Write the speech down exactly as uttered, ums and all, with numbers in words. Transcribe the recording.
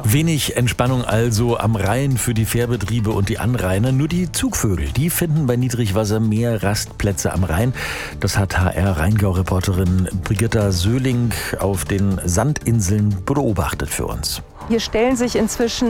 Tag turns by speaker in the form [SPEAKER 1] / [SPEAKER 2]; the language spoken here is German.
[SPEAKER 1] Wenig Entspannung also am Rhein für die Fährbetriebe und die Anrainer. Nur die Zugvögel, die finden bei Niedrigwasser mehr Rastplätze am Rhein. Das hat H R-Rheingau-Reporterin Brigitta Söhling auf den Sandinseln beobachtet für uns.
[SPEAKER 2] Hier stellen sich inzwischen